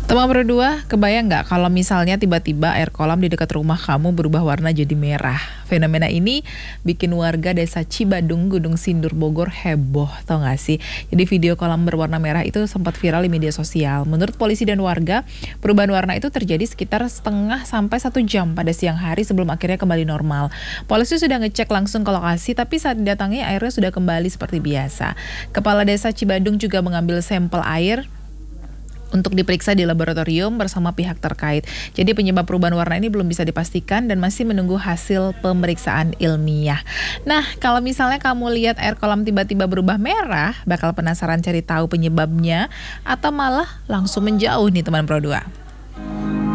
Teman berdua, kebayang nggak kalau misalnya tiba-tiba air kolam di dekat rumah kamu berubah warna jadi merah? Fenomena ini bikin warga desa Cibadung, Gunung Sindur, Bogor heboh, tau nggak sih? Jadi video kolam berwarna merah itu sempat viral di media sosial. Menurut polisi dan warga, perubahan warna itu terjadi sekitar setengah sampai 1 jam pada siang hari sebelum akhirnya kembali normal. Polisi sudah ngecek langsung ke lokasi, tapi saat didatangi airnya sudah kembali seperti biasa. Kepala desa Cibadung juga mengambil sampel air untuk diperiksa di laboratorium bersama pihak terkait. Jadi penyebab perubahan warna ini belum bisa dipastikan dan masih menunggu hasil pemeriksaan ilmiah. Nah, kalau misalnya kamu lihat air kolam tiba-tiba berubah merah, bakal penasaran cari tahu penyebabnya atau malah langsung menjauh nih teman Pro 2?